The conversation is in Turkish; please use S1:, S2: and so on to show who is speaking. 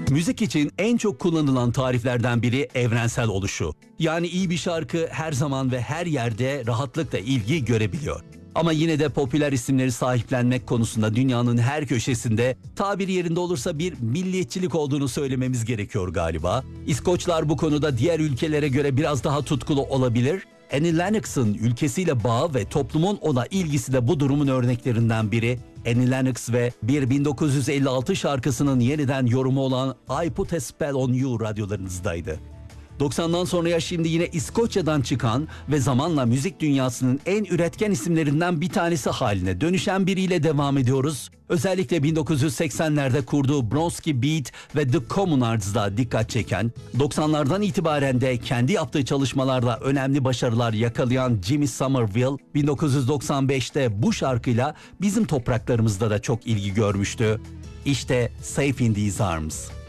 S1: Müzik için en çok kullanılan tariflerden biri evrensel oluşu. Yani iyi bir şarkı her zaman ve her yerde rahatlıkla ilgi görebiliyor. Ama yine de popüler isimleri sahiplenmek konusunda dünyanın her köşesinde tabiri yerinde olursa bir milliyetçilik olduğunu söylememiz gerekiyor galiba. İskoçlar bu konuda diğer ülkelere göre biraz daha tutkulu olabilir. Annie Lennox'ın ülkesiyle bağı ve toplumun ona ilgisi de bu durumun örneklerinden biri. Annie Lennox ve bir 1956 şarkısının yeniden yorumu olan I Put a Spell on You radyolarınızdaydı. 90'dan sonraya şimdi yine İskoçya'dan çıkan ve zamanla müzik dünyasının en üretken isimlerinden bir tanesi haline dönüşen biriyle devam ediyoruz. Özellikle 1980'lerde kurduğu Bronski Beat ve The Communards'da dikkat çeken, 90'lardan itibaren de kendi yaptığı çalışmalarla önemli başarılar yakalayan Jimmy Somerville, 1995'te bu şarkıyla bizim topraklarımızda da çok ilgi görmüştü. İşte Safe in These Arms.